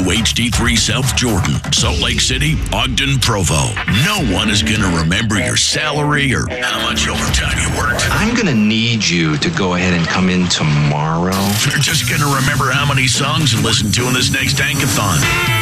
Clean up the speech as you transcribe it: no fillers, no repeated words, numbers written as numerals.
WHD3 South Jordan, Salt Lake City, Ogden, Provo. No one is going to remember your salary or how much overtime you worked. I'm going to need you to go ahead and come in tomorrow. They're just going to remember how many songs you listened to in this next Tankathon.